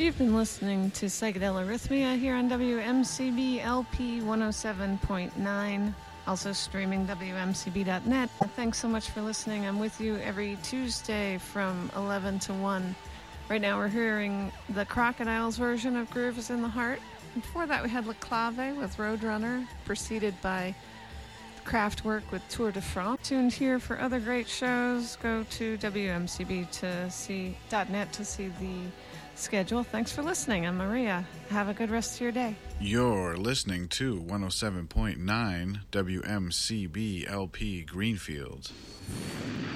You've been listening to Psychedelic Arrhythmia here on WMCB LP 107.9, also streaming WMCB.net. Thanks so much for listening. I'm with you every Tuesday from 11 to 1. Right now we're hearing the Crocodiles version of Groove is in the Heart. Before that we had La Clave with Roadrunner, preceded by Kraftwerk with Tour de France. Tuned here for other great shows. Go to WMCB.net to see the schedule. Thanks for listening. I'm Maria. Have a good rest of your day. You're listening to 107.9 WMCB LP Greenfield.